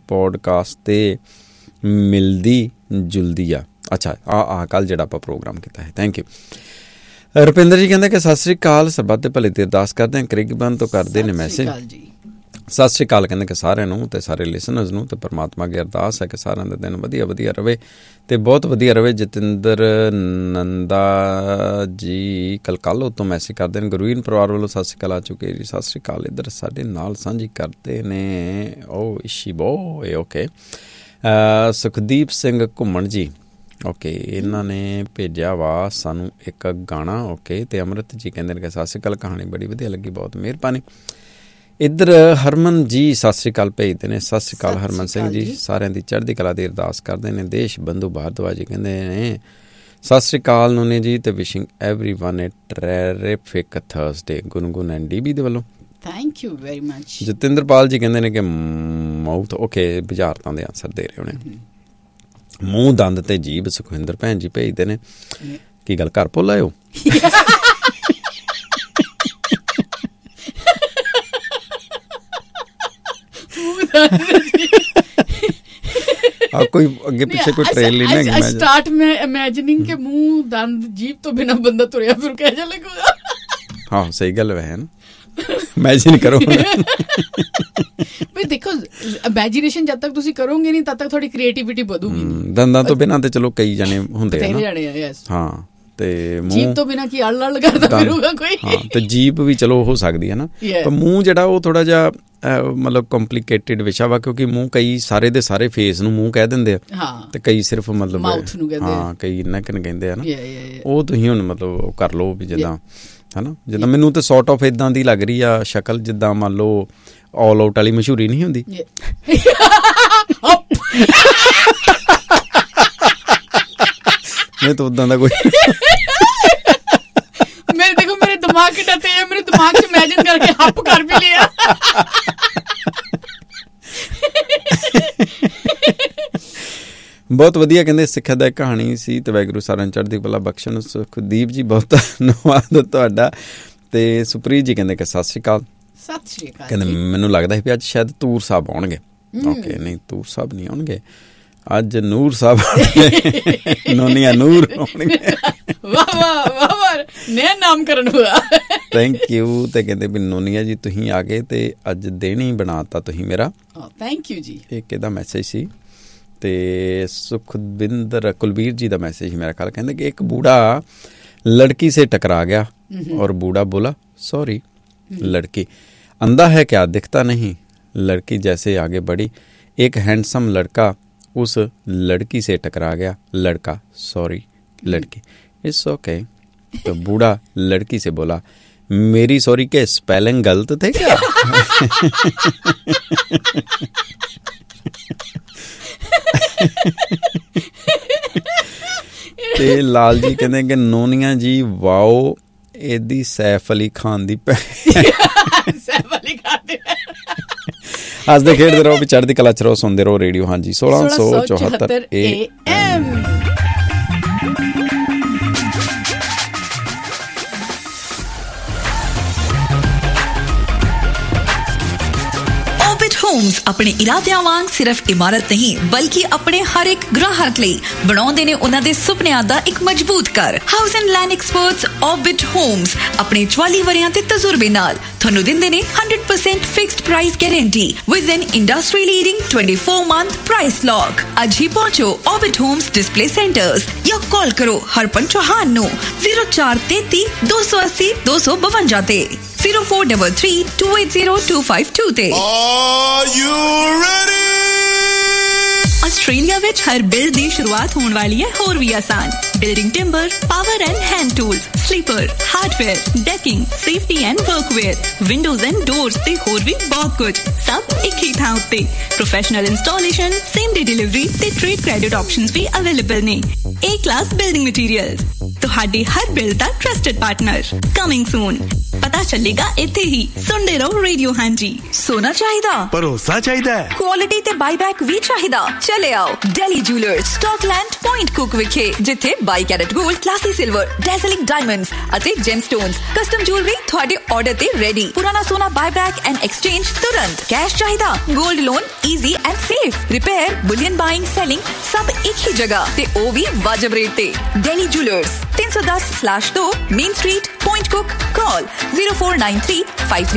Podcast 'ਤੇ ਮਿਲਦੀ ਜੁਲਦੀ ਆ। ਅੱਛਾ ਕੱਲ੍ਹ ਜਿਹੜਾ ਆਪਾਂ ਪ੍ਰੋਗਰਾਮ ਕੀਤਾ ਹੈ। Thank you. ਰੁਪਿੰਦਰ ਜੀ ਕਹਿੰਦੇ ਕਿ ਸਤਿ ਸ਼੍ਰੀ ਅਕਾਲ, ਸਰਬੱਤ ਦੇ ਭਲੇ ਦੀ ਅਰਦਾਸ ਕਰਦੇ ਹਾਂ। ਕ੍ਰਿਗਬਨ ਤੋਂ ਕਰਦੇ ਨੇ ਮੈਸੇਜ। ਸਤਿ ਸ਼੍ਰੀ ਅਕਾਲ ਕਹਿੰਦੇ ਕਿ ਸਾਰਿਆਂ ਨੂੰ ਅਤੇ ਸਾਰੇ ਲਿਸਨਰਸ ਨੂੰ, ਅਤੇ ਪਰਮਾਤਮਾ ਅੱਗੇ ਅਰਦਾਸ ਹੈ ਕਿ ਸਾਰਿਆਂ ਦਾ ਦਿਨ ਵਧੀਆ ਵਧੀਆ ਰਹੇ ਅਤੇ ਬਹੁਤ ਵਧੀਆ ਰਹੇ। ਜਤਿੰਦਰ ਨੰਦਾ ਜੀ ਕੱਲ੍ਹ ਉੱਤੋਂ ਮੈਸੇਜ ਕਰਦੇ ਨੇ। ਗੁਰਵੀਨ ਪਰਿਵਾਰ ਵੱਲੋਂ ਸਤਿ ਸ਼੍ਰੀ ਅਕਾਲ ਆ ਚੁੱਕੇ ਜੀ। ਸਤਿ ਸ਼੍ਰੀ ਅਕਾਲ। ਇੱਧਰ ਸਾਡੇ ਨਾਲ ਸਾਂਝੀ ਕਰਦੇ ਨੇ ਇਸ਼ੀ ਬੋਏ। ਓਕੇ। ਸੁਖਦੀਪ ਸਿੰਘ ਘੁੰਮਣ ਜੀ, ਓਕੇ, ਇਹਨਾਂ ਨੇ ਭੇਜਿਆ ਵਾ ਸਾਨੂੰ ਇੱਕ ਗਾਣਾ। ਓਕੇ। ਅਤੇ ਅੰਮ੍ਰਿਤ ਜੀ ਕਹਿੰਦੇ ਨੇ ਕਿ ਸਤਿ ਸ਼੍ਰੀ ਅਕਾਲ, ਕਹਾਣੀ ਬੜੀ ਵਧੀਆ ਲੱਗੀ, ਬਹੁਤ ਮਿਹਰਬਾਨੀ। ਇੱਧਰ ਹਰਮਨ ਜੀ ਸਤਿ ਸ਼੍ਰੀ ਅਕਾਲ ਭੇਜਦੇ ਨੇ। ਸਤਿ ਸ਼੍ਰੀ ਅਕਾਲ ਹਰਮਨ ਸਿੰਘ ਜੀ, ਸਾਰਿਆਂ ਦੀ ਚੜ੍ਹਦੀ ਕਲਾ ਦੀ ਅਰਦਾਸ ਕਰਦੇ ਨੇ। ਦੇਸ਼ ਬੰਧੂ ਭਾਰਦਵਾਜ ਜੀ ਕਹਿੰਦੇ ਨੇ ਸਤਿ ਸ਼੍ਰੀ ਅਕਾਲ ਨੂਨੀ ਜੀ ਅਤੇ wishing every one A ਟੈਰਿਫਿਕ Thursday. ਗੁਨਗੁਨ and D B ਦੇ ਵੱਲੋਂ thank you very much. Jatinderpal ਜੀ ਕਹਿੰਦੇ ਨੇ ਕਿ ਮਾਊਥ, ਓਕੇ, ਬੁਝਾਰਤਾਂ ਦੇ ਆਂਸਰ ਦੇ ਰਹੇ ਹੋਣੇ। ਮੂੰਹ, ਦੰਦ ਤੇ ਜੀਭ ਸੁਖਵਿੰਦਰ ਭੈਣ ਜੀ ਭੇਜਦੇ ਨੇ। ਕੀ ਗੱਲ ਘਰ ਭੁੱਲ ਆਇਓ? ਕੋਈ ਅੱਗੇ ਪਿੱਛੇ ਕੋਈ ਟ੍ਰੇਲ ਨਹੀਂ ਨਾ। ਸਟਾਰਟ ਮੈਂ ਇਮੇਜਿਨਿੰਗ ਕਿ ਮੂੰਹ, ਦੰਦ, ਜੀਭ ਤੋਂ ਬਿਨਾਂ ਬੰਦਾ ਤੁਰਿਆ ਫਿਰ ਕਿਹੋ ਜਿਹਾ ਲੱਗੂਗਾ। ਹਾਂ ਸਹੀ ਗੱਲ ਹੈ ਨਾ, ਇਮੈਜਿਨ ਕਰੋ। ਬਈ ਦੇਖੋ, ਇਮੈਜਿਨੇਸ਼ਨ ਜਦ ਤੱਕ ਤੁਸੀਂ ਕਰੋਗੇ ਨਹੀਂ ਤਦ ਤੱਕ ਤੁਹਾਡੀ ਕ੍ਰੀਏਟੀਵਿਟੀ ਵਧੂਗੀ। ਦੰਦਾਂ ਤੋਂ ਬਿਨਾਂ ਤੇ ਚਲੋ ਕਈ ਜਣੇ ਹੁੰਦੇ ਆ। ਹਾਂ, ਤੇ ਜੀਭ ਤੋਂ ਬਿਨਾਂ ਕੀ ਅੜ ਕਰਦਾ ਫਿਰੂਗਾ ਕੋਈ। ਹਾਂ, ਤੇ ਜੀਭ ਵੀ ਚਲੋ ਹੋ ਸਕਦੀ ਹੈ ਨਾ, ਪਰ ਮੂੰਹ ਜਿਹੜਾ ਉਹ ਥੋੜਾ ਜਿਹਾ ਮਤਲਬ ਕੰਪਲੀਕੇਟਿਡ ਵਿਸ਼ਾ ਵਾ, ਕਿਉਂਕਿ ਮੂੰਹ ਕਈ ਸਾਰੇ ਦੇ ਸਾਰੇ ਫੇਸ ਨੂੰ ਮੂੰਹ ਕਹਿ ਦਿੰਦੇ ਆ ਤੇ ਕਈ ਸਿਰਫ ਮਤਲਬ ਹਾਂ ਕਈ ਨੈਕ ਨੂੰ ਕਹਿੰਦੇ ਆ ਨਾ। ਉਹ ਤੁਸੀਂ ਹੁਣ ਮਤਲਬ ਉਹ ਕਰ ਲਓ ਵੀ ਜਿੱਦਾਂ ਹੈ ਨਾ, ਜਿੱਦਾਂ ਮੈਨੂੰ ਤਾਂ ਸੌਟ ਆਫ ਇੱਦਾਂ ਦੀ ਲੱਗ ਰਹੀ ਆ ਸ਼ਕਲ, ਜਿੱਦਾਂ ਮੰਨ ਲਓ ਆਲ ਆਊਟ ਵਾਲੀ ਮਸ਼ਹੂਰੀ ਨਹੀਂ ਹੁੰਦੀ। ਮੈਂ ਤਾਂ ਉੱਦਾਂ ਦਾ ਕੋਈ ਮੇਰੇ ਦਿਮਾਗ ਕਿੱਡਾ ਤੇ ਮੇਰੇ ਦਿਮਾਗ 'ਚ ਇਮੈਜਿਨ ਕਰਕੇ ਹੱਪ ਕਰ ਵੀ ਲਿਆ। ਬਹੁਤ ਵਧੀਆ ਕਹਿੰਦੇ ਸਿੱਖਿਆਦਾਇਕ ਕਹਾਣੀ ਸੀ ਤੇ ਵਾਹਿਗੁਰੂ ਸਾਰਿਆਂ ਨੂੰ ਚੜ੍ਹਦੀ ਕਲਾ ਬਖਸ਼ਣ। ਸੁਖਦੀਪ ਜੀ ਬਹੁਤ ਧੰਨਵਾਦ ਤੁਹਾਡਾ। ਤੇ ਸੁਪ੍ਰੀਤ ਜੀ ਕਹਿੰਦੇ ਕਿ ਸਤਿ ਸ਼੍ਰੀ ਅਕਾਲ। ਸਤਿ ਸ਼੍ਰੀ ਅਕਾਲ। ਕਹਿੰਦੇ ਮੈਨੂੰ ਲੱਗਦਾ ਸੀ ਵੀ ਅੱਜ ਸ਼ਾਇਦ ਤੂਰ ਸਾਹਿਬ ਆਉਣਗੇ। ਓਕੇ, ਨਹੀਂ ਤੂਰ ਸਾਹਿਬ ਨਹੀਂ ਆਉਣਗੇ, ਅੱਜ ਨੂਰ ਸਾਹਿਬ ਨੋਨੀਆ ਨੂਰ ਆਉਣਗੇ। ਵਾਹ ਵਾਹ ਵਾਹ ਵਾਹ, ਨया ਨਾਮਕਰਨ ਹੋਇਆ। Thank you. ਤੇ ਕਹਿੰਦੇ ਵੀ ਨੋਨੀਆ ਜੀ ਤੁਸੀਂ ਆ ਗਏ ਤੇ ਅੱਜ ਦਿਨ ਹੀ ਬਣਾਤਾ ਤੁਸੀਂ ਮੇਰਾ। ਥੈਂਕ ਯੂ ਜੀ। ਇਹ ਕਿਹਦਾ ਮੈਸੇਜ ਸੀ? ਤੇ ਸੁਖਵਿੰਦਰ ਕੁਲਬੀਰ ਜੀ ਦਾ ਮੈਸੇਜ ਮੇਰਾ ਖਿਆਲ। ਕਹਿੰਦੇ ਕਿ ਇੱਕ बूढ़ा लड़की से टकरा गया और बूढ़ा बोला सॉरी। लड़की अंधा है क्या, दिखता नहीं? लड़की जैसे आगे बढ़ी, एक हैंडसम लड़का उस लड़की से टकरा गया। लड़का सॉरी, लड़की इट्स ओके। तो बूढ़ा लड़की से बोला मेरी सॉरी के स्पेलिंग गलत थे क्या? ਤੇ ਲਾਲ ਜੀ ਕਹਿੰਦੇ ਕਿ ਨੋਨੀਆ ਜੀ ਵਾਓ, ਇਹਦੀ ਸੈਫ ਅਲੀ ਖਾਨ ਦੀ ਸੈਫ ਅਲੀ ਖਾਨ ਦੀ ਹੱਸਦੇ ਖੇਡਦੇ ਰਹੋ, ਵੀ ਚੜ੍ਹਦੀ ਕਲਾ ਚ ਰਹੋ, ਸੁਣਦੇ ਰਹੋ ਰੇਡੀਓ। ਹਾਂਜੀ 1674 AM। ਹੋਮਸ ਆਪਣੇ ਇਰਾਦਿਆਂ ਵਾਂਗ ਸਿਰਫ ਇਮਾਰਤ ਨਹੀਂ ਬਲਕਿ ਆਪਣੇ ਹਰ ਇੱਕ ਗ੍ਰਾਹਕ ਲਈ ਬਣਾਉਂਦੇ ਨੇ ਉਹਨਾਂ ਦੇ ਸੁਪਨਿਆਂ ਦਾ ਇੱਕ ਮਜ਼ਬੂਤ ਘਰ। House and land experts orbit homes ਆਪਣੇ 44 ਵਰ੍ਹਿਆਂ ਦੇ ਤਜਰਬੇ ਨਾਲ ਤੁਹਾਨੂੰ ਦਿੰਦੇ ਨੇ 100% fixed price guarantee with N industry leading 24-month price lock. ਅੱਜ ਹੀ ਪਹੁੰਚੋ ਆਰਬਿਟ ਹੋਮਸ ਡਿਸਪਲੇ ਸੈਂਟਰਸ ਜਾਂ ਕਾਲ ਕਰੋ ਹਰਪਨ ਚੌਹਾਨ ਨੂੰ 0433 280 252 ਤੇ 0433 280 252 ਤੇ। ਆਸਟ੍ਰੇਲੀਆ ਵਿੱਚ ਹਰ ਬਿਲਡ ਦੀ ਸ਼ੁਰੂਆਤ ਹੋਣ ਵਾਲੀ ਹੈ ਹੋਰ ਵੀ ਆਸਾਨ। Building timber, power and hand tools, sleeper, hardware, ਡੈਕਿੰਗ, safety and ਵਰਕਵੇਅਰ, windows and doors ਤੇ ਹੋਰ ਵੀ ਬਹੁਤ ਕੁਝ, ਸਭ ਇੱਕ ਹੀ ਥਾਂ ਉੱਤੇ। Professional installation, same day delivery ਤੇ ਟ੍ਰੇਡ ਕ੍ਰੈਡਿਟ ਆਪਸ਼ਨਸ ਵੀ ਅਵੇਲੇਬਲ ਨੇ। A-class ਬਿਲਡਿੰਗ ਮਟੀਰੀਅਲਸ, ਤੁਹਾਡੀ ਹਰ ਬਿਲਡ ਦਾ ਟਰਸਟਡ ਪਾਰਟਨਰ। ਕਮਿੰਗ ਸੂਨ। पता चलेगा इत्थे ही। सुनते रहो रेडियो हांजी। सोना चाहिदा, भरोसा चाहिदा, क्वालिटी ते बाईबैक भी चाहिदा। चले आओ Delhi jewellers, Scotland point cook विखे, जिथे 22 carat gold, classy silver, डैज़लिंग diamonds अते जेमस्टोन्स, कस्टम ज्वेलरी ਤੁਹਾਡੇ ਆਰਡਰ ਤੇ ਰੈਡੀ। ਪੁਰਾਣਾ ਸੋਨਾ ਬਾਈਬੈਕ ਐਂਡ ਐਕਸਚੇਂਜ ਤੁਰੰਤ। ਕੈਸ਼ ਚਾਹੀਦਾ, 골ਡ loan easy and safe. Repair, bullion buying, selling ਸਭ ਇੱਕ ਹੀ ਜਗ੍ਹਾ ਤੇ ਉਹ ਵੀ ਵਾਜਬ ਰੇਟ ਤੇ। ਦਿल्ली jewellers 310/2 main street, point cook. Call 049353